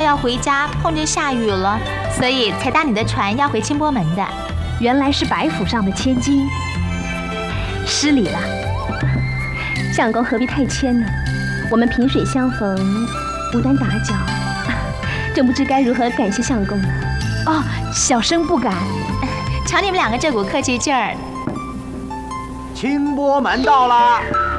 要回家，碰见下雨了，所以才搭你的船要回清波门的。 原来是白府上的千金，失礼了。相公何必太谦呢？我们萍水相逢，无端打搅，真不知该如何感谢相公呢。哦，小生不敢。 瞧你们两个这股客气劲儿。 清波门到了。